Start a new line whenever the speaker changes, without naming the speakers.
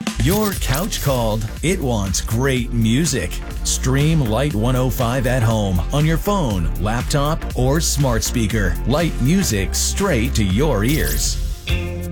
Your couch called. It wants great music. Stream Light 105 at home on your phone, laptop, or smart speaker. Light music straight to your ears.